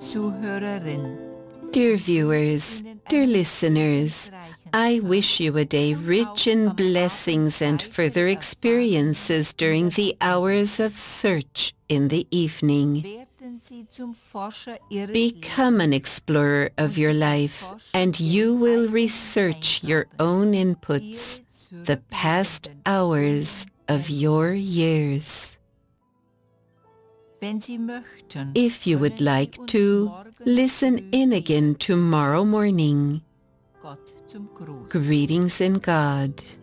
Zuhörerin. Dear viewers, dear listeners, I wish you a day rich in blessings and further experiences during the hours of search in the evening. Werden Sie zum Forscher Ihres Become an Lebens explorer of your life, and you will research your own inputs, the past hours of your years. Wenn Sie möchten, If you would können Sie like uns to, morgen listen früh in again tomorrow morning. Gott zum Gruß. Greetings in God.